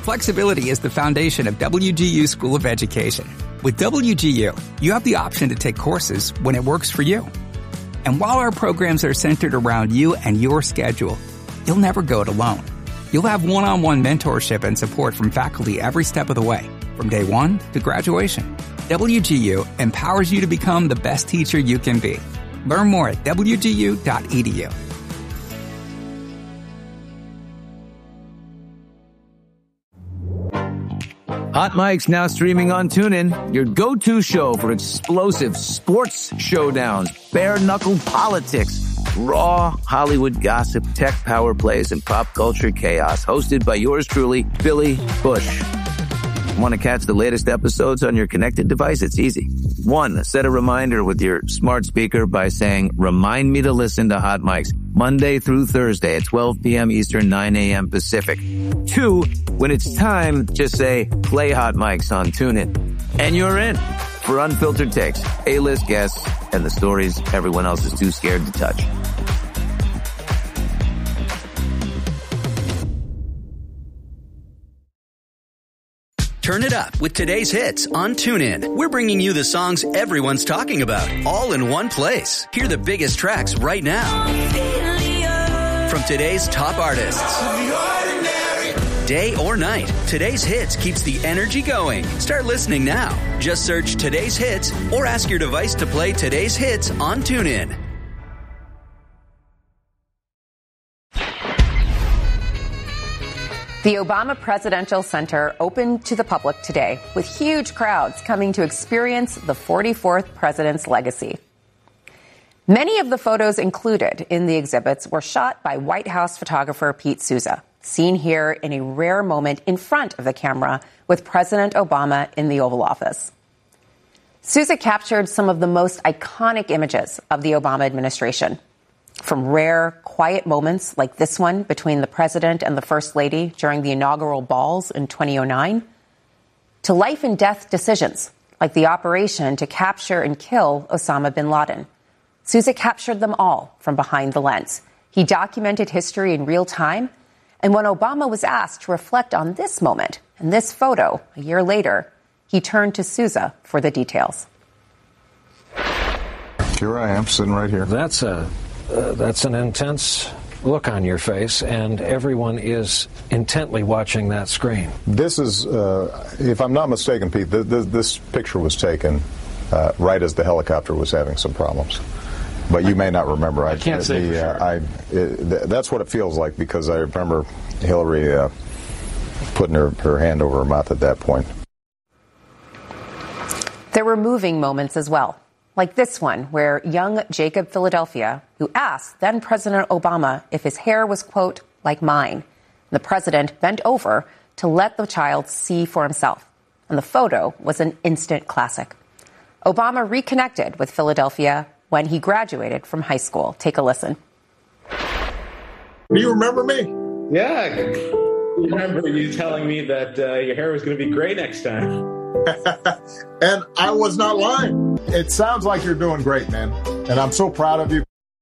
Flexibility is the foundation of WGU School of Education. With WGU, you have the option to take courses when it works for you. And while our programs are centered around you and your schedule, you'll never go it alone. You'll have one-on-one mentorship and support from faculty every step of the way, from day one to graduation. WGU empowers you to become the best teacher you can be. Learn more at wgu.edu. Hot Mic's now streaming on TuneIn, your go-to show for explosive sports showdowns, bare-knuckle politics, raw Hollywood gossip, tech power plays, and pop culture chaos. Hosted by yours truly, Billy Bush. Want to catch the latest episodes on your connected device? It's easy. 1, set a reminder with your smart speaker by saying, "Remind me to listen to Hot Mics Monday through Thursday at 12 p.m. Eastern, 9 a.m. Pacific." 2, when it's time, just say, "Play Hot Mics on TuneIn." And you're in for unfiltered takes, A-list guests, and the stories everyone else is too scared to touch. Turn it up with today's hits on TuneIn. We're bringing you the songs everyone's talking about, all in one place. Hear the biggest tracks right now from today's top artists. Day or night, today's hits keeps the energy going. Start listening now. Just search today's hits or ask your device to play today's hits on TuneIn. The Obama Presidential Center opened to the public today, with huge crowds coming to experience the 44th president's legacy. Many of the photos included in the exhibits were shot by White House photographer Pete Souza, seen here in a rare moment in front of the camera with President Obama in the Oval Office. Souza captured some of the most iconic images of the Obama administration, from rare, quiet moments like this one between the president and the first lady during the inaugural balls in 2009, to life and death decisions like the operation to capture and kill Osama bin Laden. Souza captured them all from behind the lens. He documented history in real time, and when Obama was asked to reflect on this moment and this photo a year later, he turned to Souza for the details. Here I am, sitting right here. That's an intense look on your face, and everyone is intently watching that screen. This is, if I'm not mistaken, Pete, this picture was taken right as the helicopter was having some problems. But you may not remember. I can't say for sure. That's what it feels like, because I remember Hillary putting her hand over her mouth at that point. There were moving moments as well, like this one where young Jacob Philadelphia, who asked then President Obama if his hair was, quote, like mine. The president bent over to let the child see for himself. And the photo was an instant classic. Obama reconnected with Philadelphia when he graduated from high school. Take a listen. Do you remember me? Yeah. I remember you telling me that your hair was going to be gray next time. And I was not lying. It sounds like you're doing great, man. And I'm so proud of you.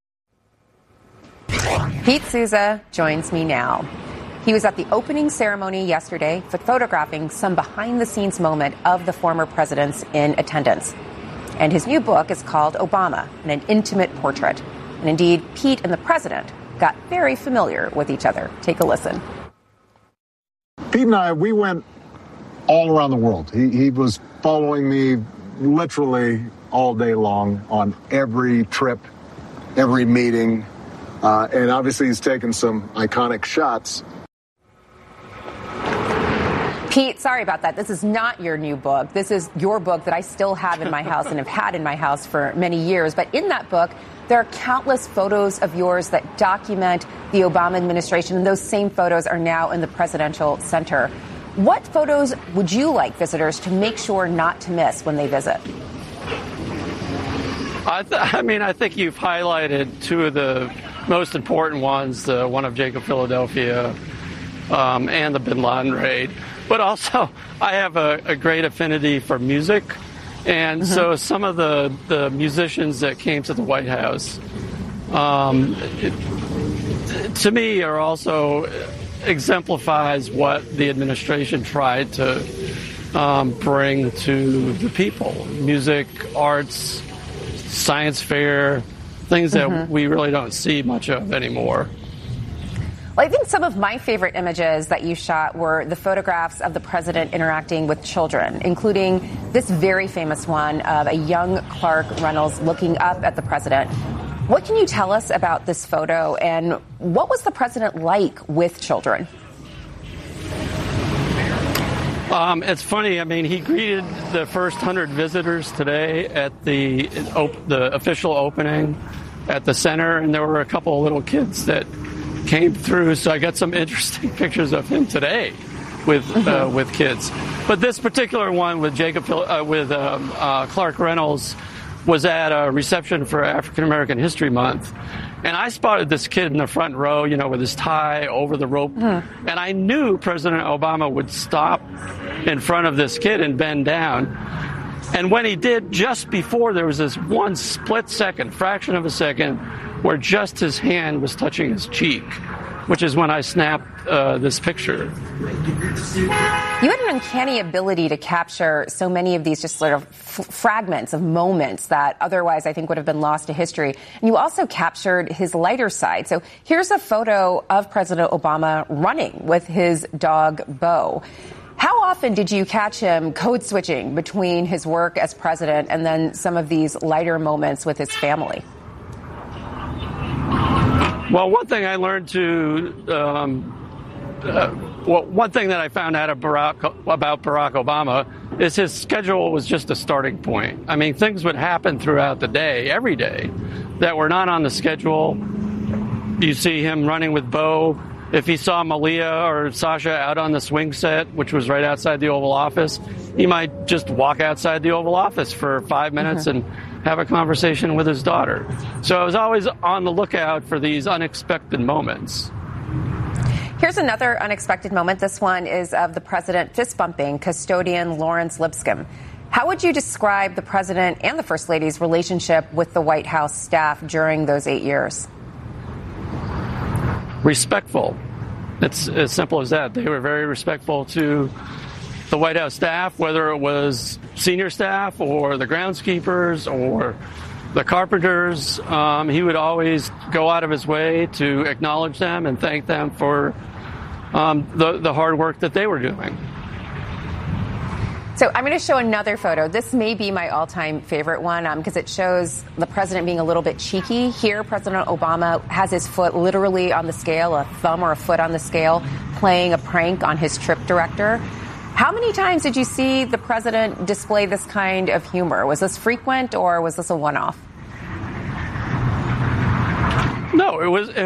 Pete Souza joins me now. He was at the opening ceremony yesterday for photographing some behind-the-scenes moment of the former presidents in attendance. And his new book is called Obama, an intimate portrait. And indeed, Pete and the president got very familiar with each other. Take a listen. Pete and I, we went all around the world. He was following me literally all day long on every trip, every meeting. And obviously he's taken some iconic shots. Pete, sorry about that. This is not your new book. This is your book that I still have in my house and have had in my house for many years. But in that book, there are countless photos of yours that document the Obama administration. And those same photos are now in the Presidential Center. What photos would you like visitors to make sure not to miss when they visit? I think you've highlighted two of the most important ones, the one of Jacob Philadelphia and the bin Laden raid. But also, I have a great affinity for music. And so some of the musicians that came to the White House, to me, are also exemplifies what the administration tried to bring to the people. Music, arts, science fair, things that we really don't see much of anymore. Well, I think some of my favorite images that you shot were the photographs of the president interacting with children, including this very famous one of a young Clark Reynolds looking up at the president. What can you tell us about this photo, and what was the president like with children? It's funny. I mean, he greeted the first 100 visitors today at the official opening at the center, and there were a couple of little kids that came through. So I got some interesting pictures of him today with kids. But this particular one with Clark Reynolds was at a reception for African American History Month. And I spotted this kid in the front row, with his tie over the rope. And I knew President Obama would stop in front of this kid and bend down. And when he did, just before, there was this one split second, fraction of a second, where just his hand was touching his cheek, which is when I snapped this picture. You had an uncanny ability to capture so many of these just sort of fragments of moments that otherwise I think would have been lost to history. And you also captured his lighter side. So here's a photo of President Obama running with his dog, Bo. How often did you catch him code switching between his work as president and then some of these lighter moments with his family? Well, one thing I learned one thing that I found out about Barack Obama is his schedule was just a starting point. I mean, things would happen throughout the day, every day, that were not on the schedule. You see him running with Bo. If he saw Malia or Sasha out on the swing set, which was right outside the Oval Office, he might just walk outside the Oval Office for 5 minutes and have a conversation with his daughter. So I was always on the lookout for these unexpected moments. Here's another unexpected moment. This one is of the president fist-bumping custodian Lawrence Lipscomb. How would you describe the president and the First Lady's relationship with the White House staff during those 8 years? Respectful. It's as simple as that. They were very respectful to the White House staff, whether it was senior staff or the groundskeepers or the carpenters. He would always go out of his way to acknowledge them and thank them for the hard work that they were doing. So I'm going to show another photo. This may be my all-time favorite one because it shows the president being a little bit cheeky. Here, President Obama has his foot literally on the scale, a thumb or a foot on the scale, playing a prank on his trip director. How many times did you see the president display this kind of humor? Was this frequent or was this a one-off? No, it was...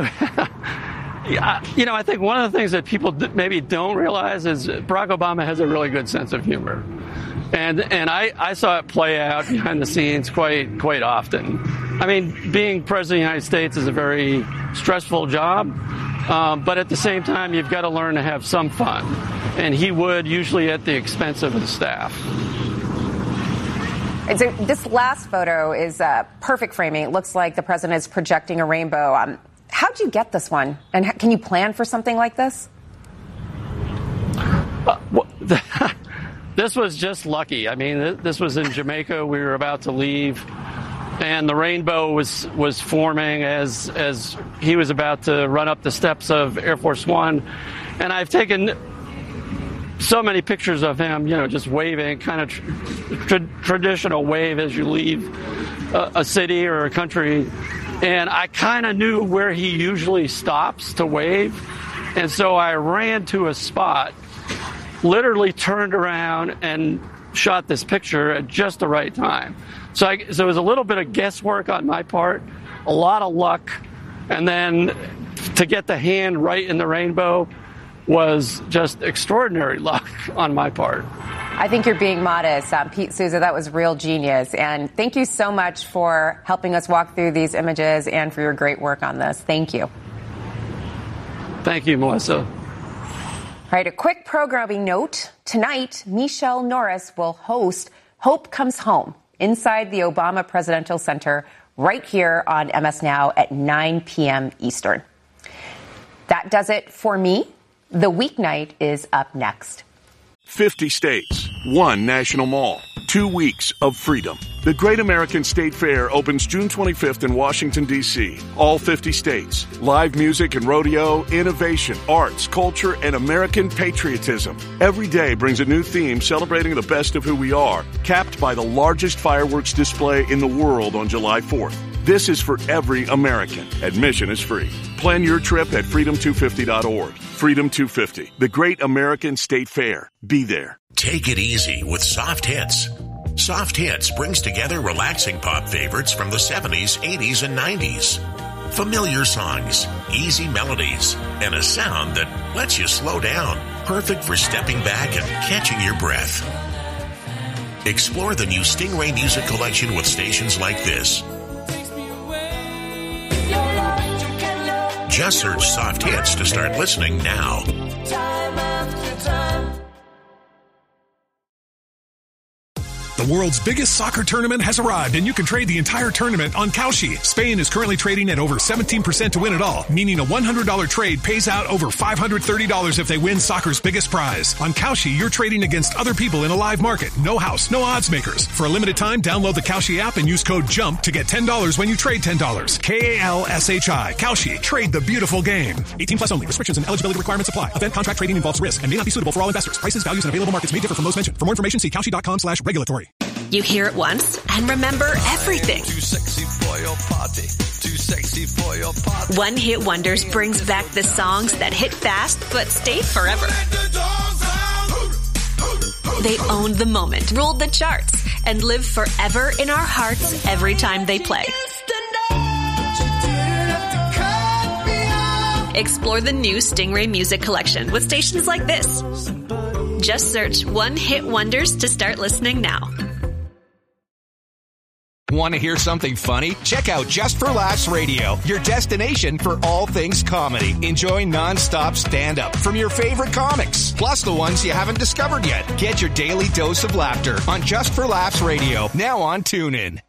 I think one of the things that people maybe don't realize is Barack Obama has a really good sense of humor. And I saw it play out behind the scenes quite often. I mean, being president of the United States is a very stressful job, but at the same time, you've got to learn to have some fun. And he would, usually at the expense of his staff. And so this last photo is perfect framing. It looks like the president is projecting a rainbow. How'd you get this one? And can you plan for something like this? This was just lucky. I mean, this was in Jamaica. We were about to leave, and the rainbow was forming as he was about to run up the steps of Air Force One. And I've taken so many pictures of him, just waving, kind of traditional wave as you leave a city or a country. And I kind of knew where he usually stops to wave. And so I ran to a spot, literally turned around and shot this picture at just the right time. So it was a little bit of guesswork on my part, a lot of luck. And then to get the hand right in the rainbow was just extraordinary luck on my part. I think you're being modest. Pete Souza, that was real genius. And thank you so much for helping us walk through these images and for your great work on this. Thank you. Thank you, Melissa. All right, a quick programming note. Tonight, Michelle Norris will host Hope Comes Home inside the Obama Presidential Center right here on MS Now at 9 p.m. Eastern. That does it for me. The weeknight is up next. 50 states, 1 national mall, 2 weeks of freedom. The Great American State Fair opens June 25th in Washington, D.C. All 50 states. Live music and rodeo, innovation, arts, culture, and American patriotism. Every day brings a new theme celebrating the best of who we are, capped by the largest fireworks display in the world on July 4th. This is for every American. Admission is free. Plan your trip at freedom250.org. Freedom 250, the Great American State Fair. Be there. Take it easy with Soft Hits. Soft Hits brings together relaxing pop favorites from the 70s, 80s, and 90s. Familiar songs, easy melodies, and a sound that lets you slow down. Perfect for stepping back and catching your breath. Explore the new Stingray Music Collection with stations like this. Just search Soft Hits to start listening now. The world's biggest soccer tournament has arrived, and you can trade the entire tournament on Kalshi. Spain is currently trading at over 17% to win it all, meaning a $100 trade pays out over $530 if they win soccer's biggest prize. On Kalshi, you're trading against other people in a live market. No house, no odds makers. For a limited time, download the Kalshi app and use code JUMP to get $10 when you trade $10. Kalshi. Kalshi. Trade the beautiful game. 18 plus only. Restrictions and eligibility requirements apply. Event contract trading involves risk and may not be suitable for all investors. Prices, values, and available markets may differ from those mentioned. For more information, see Kalshi.com/regulatory. You hear it once and remember everything. Too sexy for your party. Too sexy for your party. One Hit Wonders brings back the songs that hit fast but stayed forever. They owned the moment, ruled the charts, and live forever in our hearts every time they play. Explore the new Stingray Music Collection with stations like this. Just search One Hit Wonders to start listening now. Want to hear something funny? Check out Just for Laughs Radio, your destination for all things comedy. Enjoy non-stop stand-up from your favorite comics, plus the ones you haven't discovered yet. Get your daily dose of laughter on Just for Laughs Radio, now on TuneIn.